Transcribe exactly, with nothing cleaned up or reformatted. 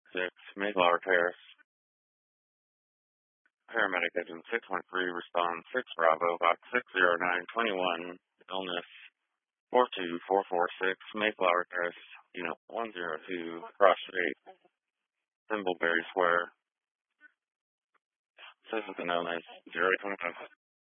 six, Mayflower Terrace. Paramedic agent six one three, respond six Bravo, box six zero nine two one, illness four two four four six, Mayflower Terrace, unit one zero two, Cross Street, Thimbleberry Square. This is an illness zero eight twenty-five.